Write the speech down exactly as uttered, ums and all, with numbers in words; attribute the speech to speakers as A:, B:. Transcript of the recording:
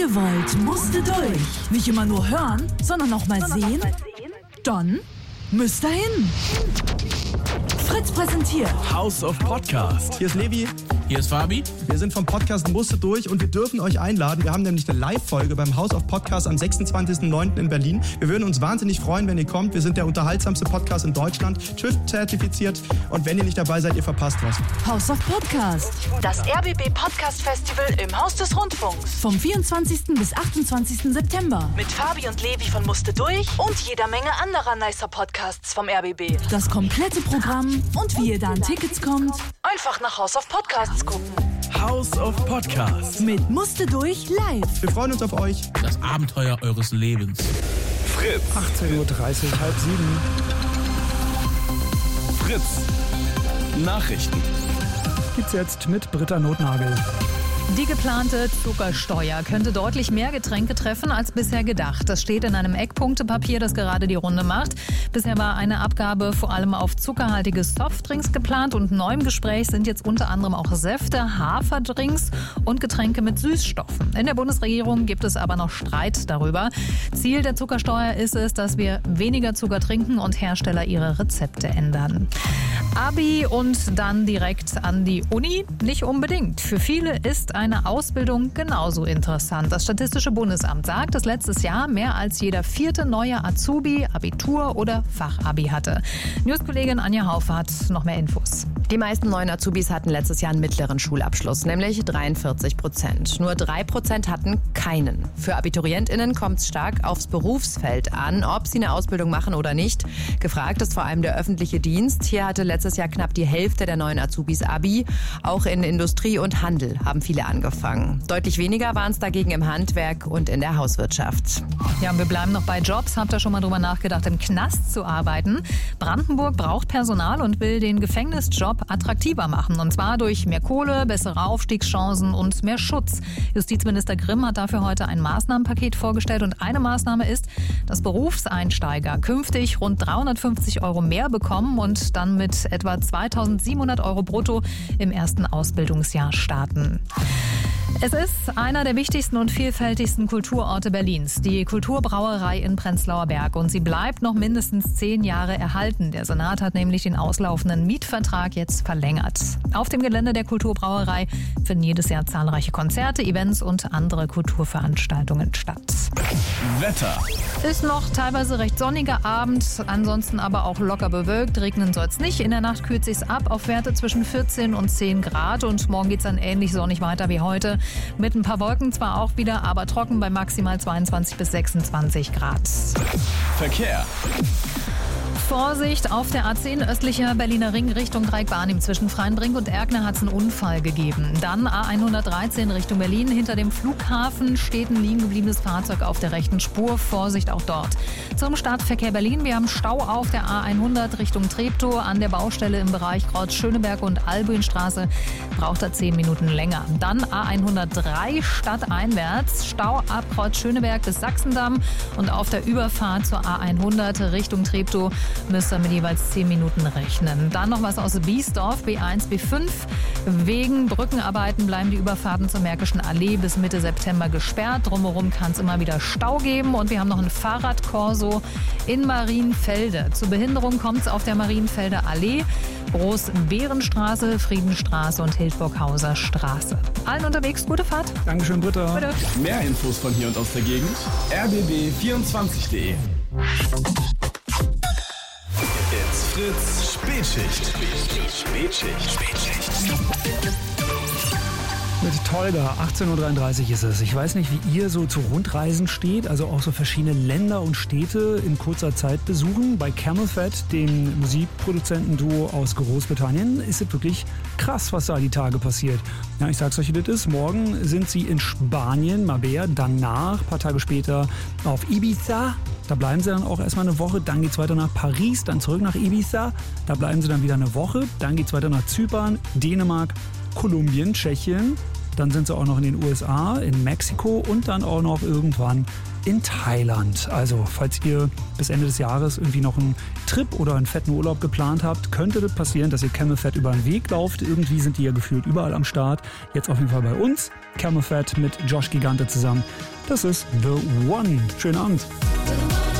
A: ihr wollt, musste durch. Nicht immer nur hören, sondern auch mal sehen? Dann müsst ihr hin. Fritz präsentiert
B: House of Podcast.
C: Hier ist Levi.
B: Hier ist Fabi.
C: Wir sind vom Podcast Musste durch und wir dürfen euch einladen. Wir haben nämlich eine Live-Folge beim House of Podcast am sechsundzwanzigsten neunten in Berlin. Wir würden uns wahnsinnig freuen, wenn ihr kommt. Wir sind der unterhaltsamste Podcast in Deutschland, T Ü F-zertifiziert. Und wenn ihr nicht dabei seid, ihr verpasst was.
A: House of Podcast.
D: Das R B B Podcast Festival im Haus des Rundfunks.
A: Vom vierundzwanzigsten bis achtundzwanzigsten September.
D: Mit Fabi und Levi von Musste durch und jeder Menge anderer nicer Podcasts vom R B B.
A: Das komplette Programm und wie ihr da an Tickets kommt.
D: Einfach nach House of Podcasts gucken.
B: House of Podcast.
A: Mit Musste durch live.
C: Wir freuen uns auf euch.
B: Das Abenteuer eures Lebens.
E: Fritz.
F: achtzehn Uhr dreißig, halb sieben.
E: Fritz. Nachrichten.
F: Gibt's jetzt mit Britta Notnagel.
G: Die geplante Zuckersteuer könnte deutlich mehr Getränke treffen als bisher gedacht. Das steht in einem Eckpunktepapier, das gerade die Runde macht. Bisher war eine Abgabe vor allem auf zuckerhaltige Softdrinks geplant und neu im Gespräch sind jetzt unter anderem auch Säfte, Haferdrinks und Getränke mit Süßstoffen. In der Bundesregierung gibt es aber noch Streit darüber. Ziel der Zuckersteuer ist es, dass wir weniger Zucker trinken und Hersteller ihre Rezepte ändern. Abi und dann direkt an die Uni? Nicht unbedingt. Für viele ist eine Ausbildung genauso interessant. Das Statistische Bundesamt sagt, dass letztes Jahr mehr als jeder vierte neue Azubi Abitur oder Fachabi hatte. Newskollegin Anja Haufe hat noch mehr Infos.
H: Die meisten neuen Azubis hatten letztes Jahr einen mittleren Schulabschluss, nämlich dreiundvierzig Prozent. Nur drei Prozent hatten keinen. Für AbiturientInnen kommt es stark aufs Berufsfeld an, ob sie eine Ausbildung machen oder nicht. Gefragt ist vor allem der öffentliche Dienst. Hier hatte letztes Jahr knapp die Hälfte der neuen Azubis Abi. Auch in Industrie und Handel haben viele angefangen. Deutlich weniger waren es dagegen im Handwerk und in der Hauswirtschaft.
G: Ja, und wir bleiben noch bei Jobs. Habt ihr schon mal drüber nachgedacht, im Knast zu arbeiten? Brandenburg braucht Personal und will den Gefängnisjob attraktiver machen. Und zwar durch mehr Kohle, bessere Aufstiegschancen und mehr Schutz. Justizminister Grimm hat dafür heute ein Maßnahmenpaket vorgestellt. Und eine Maßnahme ist, dass Berufseinsteiger künftig rund dreihundertfünfzig Euro mehr bekommen und dann mit etwa zweitausendsiebenhundert Euro brutto im ersten Ausbildungsjahr starten. Es ist einer der wichtigsten und vielfältigsten Kulturorte Berlins, die Kulturbrauerei in Prenzlauer Berg. Und sie bleibt noch mindestens zehn Jahre erhalten. Der Senat hat nämlich den auslaufenden Mietvertrag jetzt verlängert. Auf dem Gelände der Kulturbrauerei finden jedes Jahr zahlreiche Konzerte, Events und andere Kulturveranstaltungen statt.
E: Wetter.
G: Ist noch teilweise recht sonniger Abend, ansonsten aber auch locker bewölkt. Regnen soll es nicht. In der Nacht kühlt sich's ab auf Werte zwischen vierzehn und zehn Grad. Und morgen geht's dann ähnlich sonnig weiter wie heute. Mit ein paar Wolken zwar auch wieder, aber trocken bei maximal zweiundzwanzig bis sechsundzwanzig Grad.
E: Verkehr.
G: Vorsicht, auf der A zehn östlicher Berliner Ring Richtung Dreieck-Barnim zwischen Freienbrink und Erkner hat es einen Unfall gegeben. Dann A hundertdreizehn Richtung Berlin. Hinter dem Flughafen steht ein liegen gebliebenes Fahrzeug auf der rechten Spur. Vorsicht auch dort. Zum Stadtverkehr Berlin. Wir haben Stau auf der A hundert Richtung Treptow. An der Baustelle im Bereich Kreuz-Schöneberg und Albuinstraße braucht er zehn Minuten länger. Dann A hundertdrei stadteinwärts. Stau ab Kreuz-Schöneberg bis Sachsendamm. Und auf der Überfahrt zur A hundert Richtung Treptow müsst ihr mit jeweils zehn Minuten rechnen. Dann noch was aus Biesdorf, B eins, B fünf. Wegen Brückenarbeiten bleiben die Überfahrten zur Märkischen Allee bis Mitte September gesperrt. Drumherum kann es immer wieder Stau geben. Und wir haben noch ein Fahrradkorso in Marienfelde. Zur Behinderung kommt es auf der Marienfelder Allee, Groß-Bärenstraße, Friedenstraße und Hildburghauser Straße. Allen unterwegs, gute Fahrt.
F: Dankeschön, Britta.
G: Bitte.
E: Mehr Infos von hier und aus der Gegend. r b b vierundzwanzig punkt de. It's Fritz Spätschicht. Spätschicht. Spätschicht.
F: Mit Tolga, achtzehn Uhr dreiunddreißig ist es. Ich weiß nicht, wie ihr so zu Rundreisen steht, also auch so verschiedene Länder und Städte in kurzer Zeit besuchen. Bei CamelPhat, dem Musikproduzentenduo aus Großbritannien, ist es wirklich krass, was da die Tage passiert. Ja, ich sag's euch, wie das ist. Morgen sind sie in Spanien, Marbella, danach, ein paar Tage später auf Ibiza. Da bleiben sie dann auch erstmal eine Woche, dann geht's weiter nach Paris, dann zurück nach Ibiza. Da bleiben sie dann wieder eine Woche, dann geht's weiter nach Zypern, Dänemark, Kolumbien, Tschechien. Dann sind sie auch noch in den U S A, in Mexiko und dann auch noch irgendwann in Thailand. Also, falls ihr bis Ende des Jahres irgendwie noch einen Trip oder einen fetten Urlaub geplant habt, könnte das passieren, dass ihr Camel Fat über den Weg lauft. Irgendwie sind die ja gefühlt überall am Start. Jetzt auf jeden Fall bei uns. Camel Fat mit Josh Gigante zusammen. Das ist The One. Schönen Abend.